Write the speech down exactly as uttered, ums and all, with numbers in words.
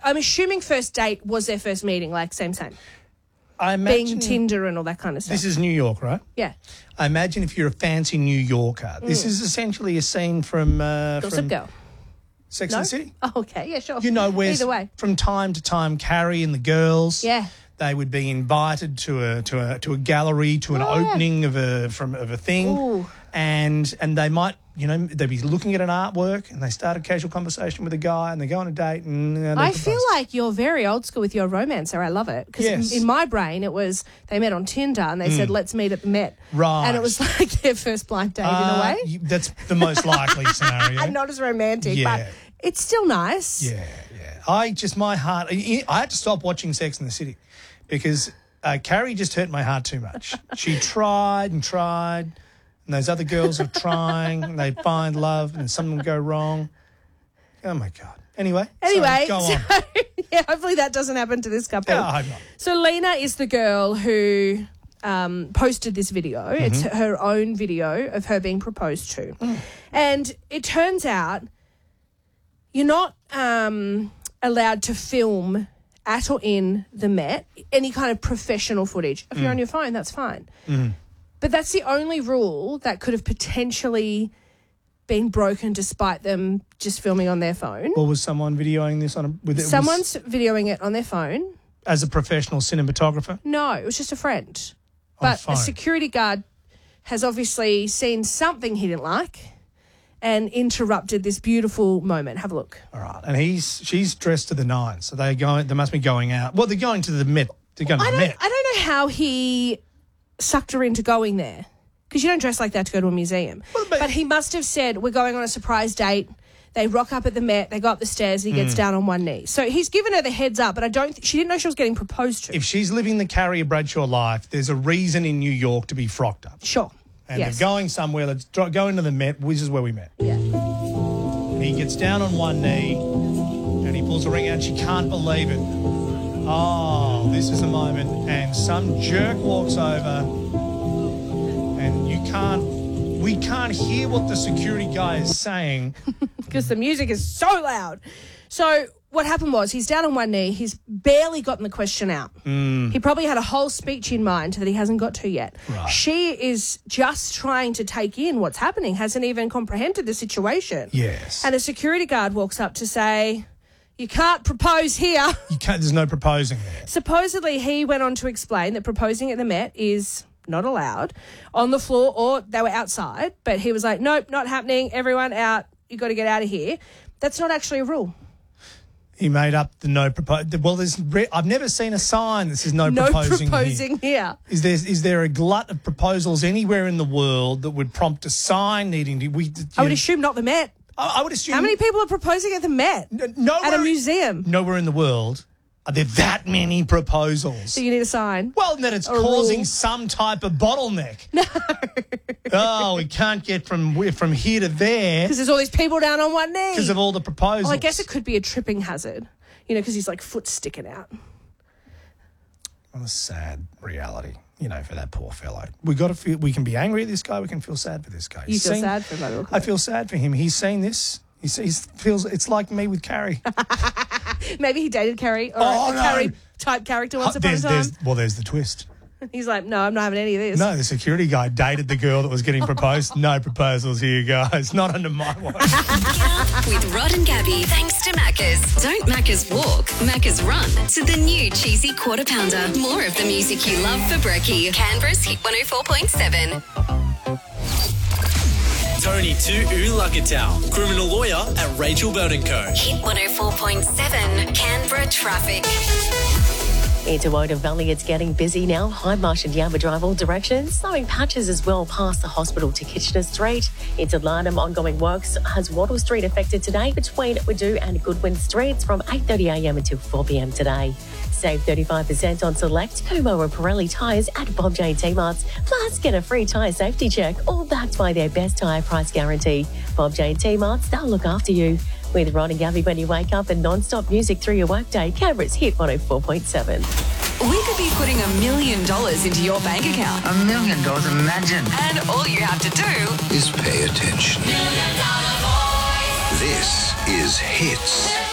I'm assuming first date was their first meeting, like same, same. I imagine Being Tinder and all that kind of stuff. This is New York, right? Yeah. I imagine if you're a fancy New Yorker, mm. this is essentially a scene from uh, Gossip from Girl. Sex no? and the City. Oh, okay, yeah, sure. You know, where either way, from time to time, Carrie and the girls, yeah, they would be invited to a to a to a gallery, to an oh, opening yeah. of a from of a thing, Ooh. and and they might. You know, they'd be looking at an artwork and they start a casual conversation with a guy and they go on a date and... and I propose. feel like you're very old school with your romancer. I love it. Because yes. in, in my brain, it was they met on Tinder and they mm. said, let's meet at the Met. Right. And it was like their first blind date uh, in a way. You, that's the most likely scenario. And not as romantic, yeah. but it's still nice. Yeah, yeah. I just, my heart... I had to stop watching Sex and the City because uh, Carrie just hurt my heart too much. She tried and tried... And those other girls are trying, and they find love, and some of them go wrong. Oh, my God. Anyway. Anyway. So, go so, on. yeah, hopefully that doesn't happen to this couple. Yeah, I hope not. So Lena is the girl who um, posted this video. Mm-hmm. It's her own video of her being proposed to. Mm. And it turns out you're not um, allowed to film at or in the Met any kind of professional footage. If mm. you're on your phone, that's fine. Mm. But that's the only rule that could have potentially been broken despite them just filming on their phone. Or was someone videoing this on a... With it Someone's was, videoing it on their phone. As a professional cinematographer? No, it was just a friend. On but phone. A security guard has obviously seen something he didn't like and interrupted this beautiful moment. Have a look. All right. And he's she's dressed to the nines, so they going. They must be going out. Well, they're going to the Met. They're going to I the don't, Met. I don't know how he... sucked her into going there because you don't dress like that to go to a museum. Well, but, but he must have said, we're going on a surprise date. They rock up at the Met. They go up the stairs and he gets mm. down on one knee. So he's given her the heads up, but I don't. Th- she didn't know she was getting proposed to. If she's living the Carrie Bradshaw life, there's a reason in New York to be frocked up. Sure. And yes. they're going somewhere. Let's dro- go into the Met. This is where we met. Yeah. He gets down on one knee and he pulls a ring out. She can't believe it. Oh, this is a moment. And some jerk walks over. And you can't, we can't hear what the security guy is saying. Because the music is so loud. So what happened was he's down on one knee. He's barely gotten the question out. Mm. He probably had a whole speech in mind that he hasn't got to yet. Right. She is just trying to take in what's happening, hasn't even comprehended the situation. Yes. And a security guard walks up to say, you can't propose here. You can't, there's no proposing there. Supposedly he went on to explain that proposing at the Met is... not allowed on the floor, or they were outside, but he was like, nope, not happening, everyone out, you got to get out of here. That's not actually a rule. He made up the no propose. Well, there's re- I've never seen a sign that says no, no proposing, proposing here. here. Is there is there a glut of proposals anywhere in the world that would prompt a sign needing to? We, I would assume not the Met. I, I would assume. How many people are proposing at the Met? N- nowhere, at a museum? Nowhere in the world are there that many proposals. So you need a sign? Well, then it's or causing some type of bottleneck. No. Oh, we can't get from from here to there. Because there's all these people down on one knee. Because of all the proposals. Well, I guess it could be a tripping hazard, you know, because he's like foot sticking out. Well, a sad reality, you know, for that poor fellow. We got to feel. We can be angry at this guy. We can feel sad for this guy. You He's feel seen, sad for him? I feel sad for him. He's seen this. He feels it's like me with Carrie. Maybe he dated Carrie or oh, a no. Carrie type character once upon a time. There's, well, there's the twist. He's like, no, I'm not having any of this. No, the security guy dated the girl that was getting proposed. No proposals here, guys. Not under my watch. With Rod and Gabby, thanks to Macca's. Don't Macca's walk, Macca's run to the new cheesy quarter pounder. More of the music you love for brekkie. Canberra's Hit one oh four point seven. Tony to Ulakatau, criminal lawyer at Rachel Bird and Co. Hit one oh four point seven, Canberra traffic. Into Woden Valley, it's getting busy now. High Marsh and Yamba Drive all directions. Slowing patches as well past the hospital to Kitchener Street. Into Larnham, ongoing works has Wattle Street affected today between Wadu and Goodwin Streets from eight thirty a m until four p m today. Save thirty-five percent on select Kumo and Pirelli tyres at Bob J T-Marts. Plus, get a free tyre safety check, all backed by their best tyre price guarantee. Bob J T-Marts, they'll look after you. With Rod and Gabby when you wake up and non-stop music through your workday, Canberra's Hit one oh four point seven. We could be putting a million dollars into your bank account. A million dollars, imagine. And all you have to do is pay attention. This is Hits.